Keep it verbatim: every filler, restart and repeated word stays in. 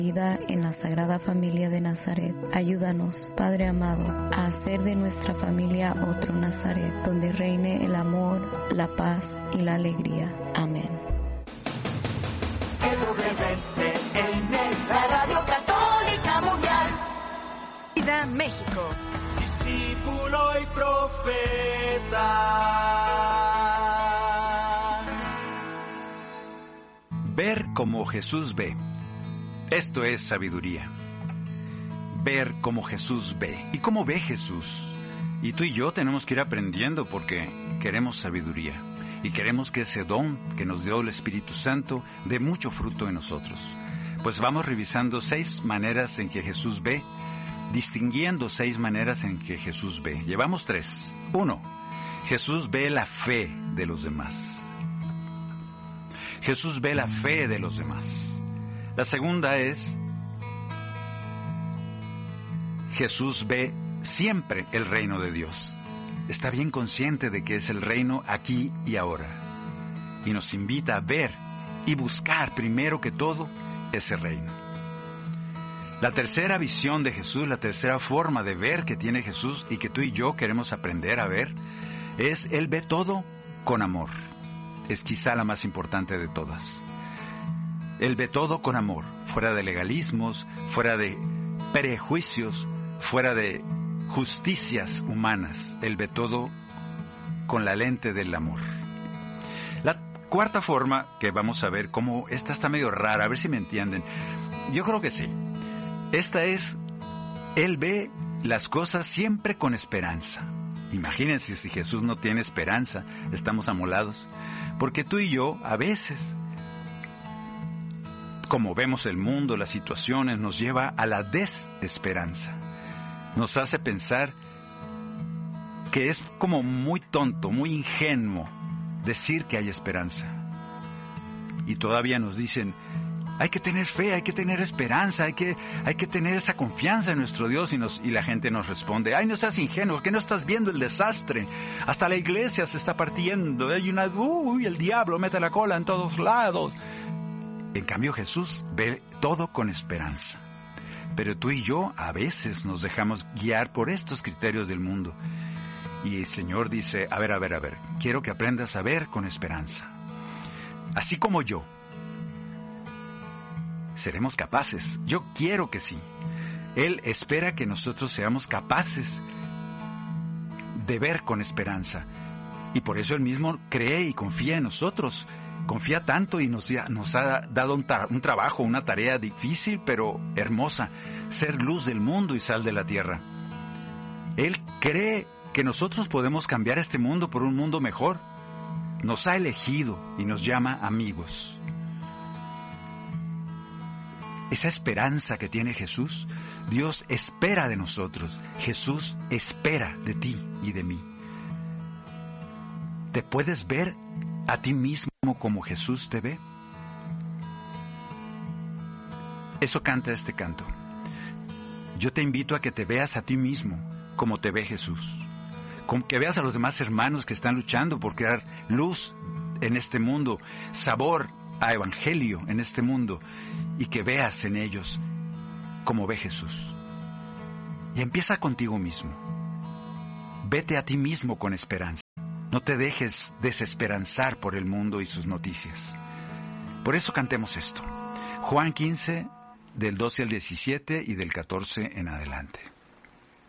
En la Sagrada Familia de Nazaret, ayúdanos, Padre amado, a hacer de nuestra familia otro Nazaret, donde reine el amor, la paz y la alegría. Amén. La Radio Católica Mundial. Vida México. Discípulo y profeta. Ver como Jesús ve. Esto es sabiduría. Ver como Jesús ve. ¿Y cómo ve Jesús? Y tú y yo tenemos que ir aprendiendo porque queremos sabiduría. Y queremos que ese don que nos dio el Espíritu Santo dé mucho fruto en nosotros. Pues vamos revisando seis maneras en que Jesús ve, distinguiendo seis maneras en que Jesús ve. Llevamos tres. Uno, Jesús ve la fe de los demás. Jesús ve la fe de los demás. La segunda es, Jesús ve siempre el reino de Dios. Está bien consciente de que es el reino aquí y ahora. Y nos invita a ver y buscar primero que todo ese reino. La tercera visión de Jesús, la tercera forma de ver que tiene Jesús y que tú y yo queremos aprender a ver, es Él ve todo con amor. Es quizá la más importante de todas. Él ve todo con amor, fuera de legalismos, fuera de prejuicios, fuera de justicias humanas. Él ve todo con la lente del amor. La cuarta forma que vamos a ver, como esta está medio rara, a ver si me entienden. Yo creo que sí. Esta es, Él ve las cosas siempre con esperanza. Imagínense si Jesús no tiene esperanza, estamos amolados. Porque tú y yo, a veces, como vemos el mundo, las situaciones, nos lleva a la desesperanza. Nos hace pensar que es como muy tonto, muy ingenuo decir que hay esperanza. Y todavía nos dicen, hay que tener fe, hay que tener esperanza, hay que, hay que tener esa confianza en nuestro Dios. Y, nos, y la gente nos responde, ay, no seas ingenuo, que no estás viendo el desastre. Hasta la iglesia se está partiendo, hay una, uy, el diablo mete la cola en todos lados. En cambio Jesús ve todo con esperanza. Pero tú y yo a veces nos dejamos guiar por estos criterios del mundo. Y el Señor dice, a ver, a ver, a ver, quiero que aprendas a ver con esperanza. Así como yo. Seremos capaces. Yo quiero que sí. Él espera que nosotros seamos capaces de ver con esperanza. Y por eso Él mismo cree y confía en nosotros. Confía tanto y nos, nos ha dado un, ta- un trabajo, una tarea difícil pero hermosa, ser luz del mundo y sal de la tierra. Él cree que nosotros podemos cambiar este mundo por un mundo mejor. Nos ha elegido y nos llama amigos. Esa esperanza que tiene Jesús, Dios espera de nosotros. Jesús espera de ti y de mí. ¿Te puedes ver a ti mismo como Jesús te ve? Eso canta este canto. Yo te invito a que te veas a ti mismo como te ve Jesús. Como que veas a los demás hermanos que están luchando por crear luz en este mundo, sabor a evangelio en este mundo, y que veas en ellos como ve Jesús. Y empieza contigo mismo. Vete a ti mismo con esperanza. No te dejes desesperanzar por el mundo y sus noticias. Por eso cantemos esto. Juan quince, del doce al diecisiete y del catorce en adelante.